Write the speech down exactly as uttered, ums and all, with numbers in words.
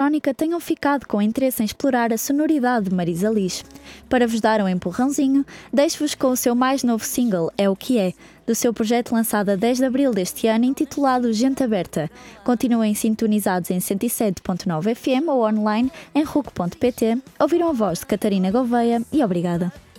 eletrónica tenham ficado com interesse em explorar a sonoridade de Marisa Liz. Para vos dar um empurrãozinho, deixo-vos com o seu mais novo single, É o que é, do seu projeto lançado a dez de abril deste ano, intitulado Gente Aberta. Continuem sintonizados em cento e sete ponto nove F M ou online em ruc ponto pt. Ouviram a voz de Catarina Gouveia e obrigada.